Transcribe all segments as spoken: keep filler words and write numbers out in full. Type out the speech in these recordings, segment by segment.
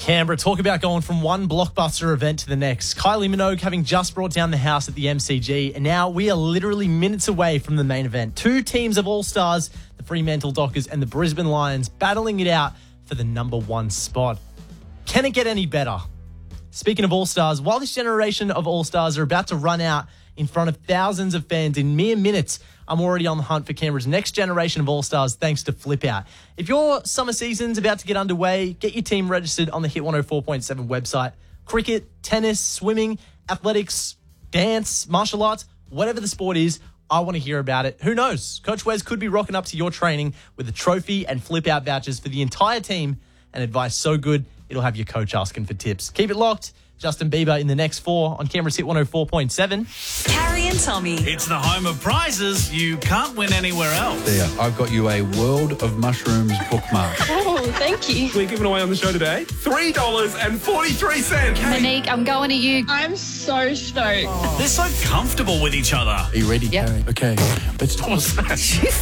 Canberra, talk about going from one blockbuster event to the next. Kylie Minogue having just brought down the house at the M C G, and now we are literally minutes away from the main event. Two teams of All-Stars, the Fremantle Dockers and the Brisbane Lions, battling it out for the number one spot. Can it get any better? Speaking of All-Stars, while this generation of All-Stars are about to run out in front of thousands of fans in mere minutes, I'm already on the hunt for Canberra's next generation of All-Stars thanks to Flip Out. If your summer season's about to get underway, get your team registered on the Hit one oh four point seven website. Cricket, tennis, swimming, athletics, dance, martial arts, whatever the sport is, I want to hear about it. Who knows? Coach Wes could be rocking up to your training with a trophy and Flip Out vouchers for the entire team, and advice so good, it'll have your coach asking for tips. Keep it locked. Justin Bieber in the next four on Canberra's Hit one oh four point seven. Carrie and Tommy. It's the home of prizes you can't win anywhere else. There, I've got you a World of Mushrooms bookmark. Oh, thank you. We're giving away on the show today three dollars and forty-three cents. Monique, I'm going to you. I'm so stoked. Oh. They're so comfortable with each other. Are you ready, Yep. Carrie? Okay, let's What was that?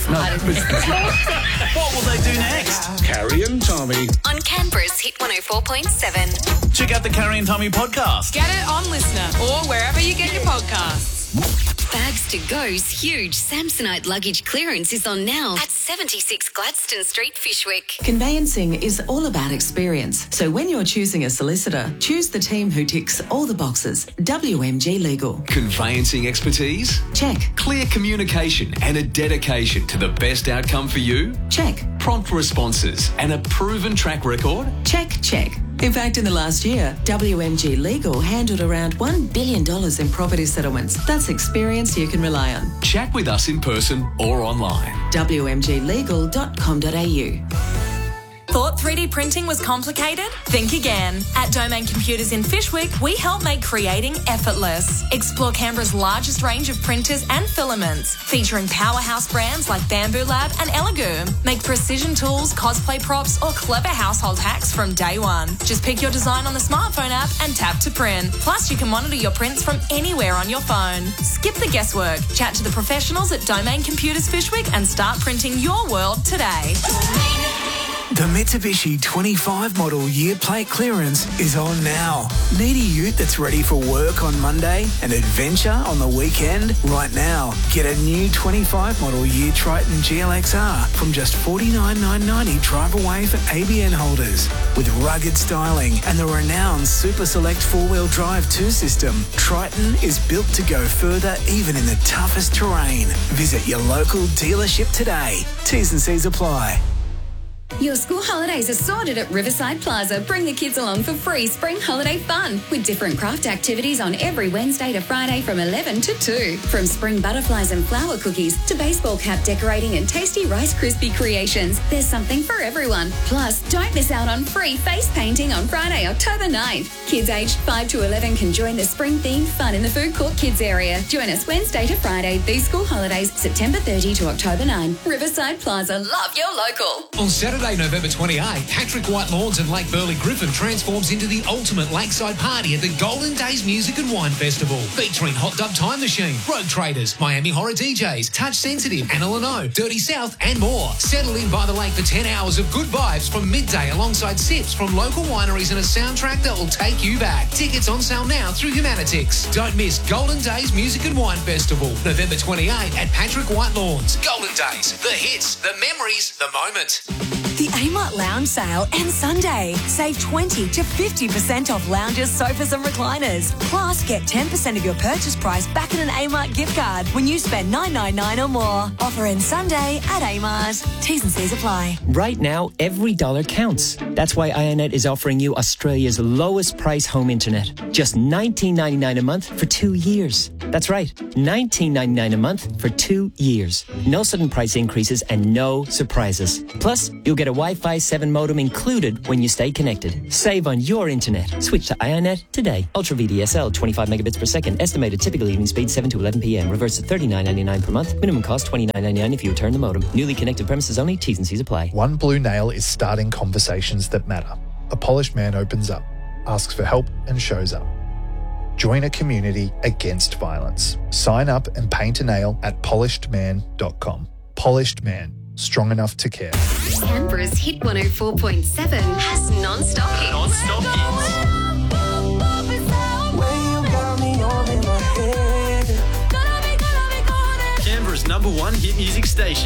No, What will they do next? Carrie and Tommy. On Canberra's Hit one oh four point seven. Check out the Carrie and Tommy podcast. Get it on Listener or wherever you get your podcasts. Bags to Go's huge Samsonite luggage clearance is on now at seventy-six Gladstone Street, Fishwick. Conveyancing is all about experience. So when you're choosing a solicitor, choose the team who ticks all the boxes. W M G Legal. Conveyancing expertise? Check. Clear communication and a dedication to the best outcome for you? Check. Prompt responses and a proven track record? Check, check. In fact, in the last year, W M G Legal handled around one billion dollars in property settlements. That's experience you can rely on. Chat with us in person or online. w m g legal dot com dot a u. Thought three D printing was complicated? Think again. At Domain Computers in Fishwick, we help make creating effortless. Explore Canberra's largest range of printers and filaments, featuring powerhouse brands like Bamboo Lab and Elegoo. Make precision tools, cosplay props, or clever household hacks from day one. Just pick your design on the smartphone app and tap to print. Plus, you can monitor your prints from anywhere on your phone. Skip the guesswork. Chat to the professionals at Domain Computers Fishwick and start printing your world today. The Mitsubishi twenty-five model year plate clearance is on now. Need a ute that's ready for work on Monday and adventure on the weekend? Right now, get a new twenty-five model year Triton G L X R from just forty-nine thousand nine hundred ninety dollars drive away for A B N holders. With rugged styling and the renowned Super Select four-wheel drive two system, Triton is built to go further even in the toughest terrain. Visit your local dealership today. T's and C's apply. Your school holidays are sorted at Riverside Plaza. Bring the kids along for free spring holiday fun with different craft activities on every Wednesday to Friday from eleven to two. From spring butterflies and flower cookies to baseball cap decorating and tasty Rice Krispie creations, there's something for everyone. Plus, don't miss out on free face painting on Friday, October ninth. Kids aged five to eleven can join the spring-themed fun in the food court kids area. Join us Wednesday to Friday, these school holidays, September thirtieth to October ninth. Riverside Plaza, love your local. On Saturday, November twenty-eighth, Patrick White Lawns and Lake Burley Griffin transforms into the ultimate lakeside party at the Golden Days Music and Wine Festival, featuring Hot Dub Time Machine, Rogue Traders, Miami Horror D Js, Touch Sensitive, Anna Leno, Dirty South, and more. Settle in by the lake for ten hours of good vibes from midday alongside sips from local wineries and a soundtrack that will take you back. Tickets on sale now through Humanitix. Don't miss Golden Days Music and Wine Festival, November twenty-eighth at Patrick White Lawns. Golden Days, the hits, the memories, the moment. The Amart Lounge Sale ends Sunday. Save twenty to fifty percent off lounges, sofas and recliners. Plus, get ten percent of your purchase price back in an Amart gift card when you spend nine ninety-nine or more. Offer ends Sunday at Amart. T's and C's apply. Right now, every dollar counts. That's why Ionet is offering you Australia's lowest price home internet. Just nineteen ninety-nine a month for two years. That's right, nineteen ninety-nine a month for two years. No sudden price increases and no surprises. Plus, you'll get a Wi-Fi seven modem included when you stay connected. Save on your internet. Switch to Ionet today. Ultra V D S L, twenty-five megabits per second. Estimated typical evening speed seven to eleven p.m. Reverse to thirty-nine ninety-nine per month. Minimum cost twenty-nine ninety-nine if you return the modem. Newly connected premises only. T's and C's apply. One Blue Nail is starting conversations that matter. A polished man opens up, asks for help and shows up. Join a community against violence. Sign up and paint a nail at polished man dot com. Polished Man. Strong enough to care. Canberra's Hit one oh four point seven has non-stop hits. Non-stop hits. number one hit music station.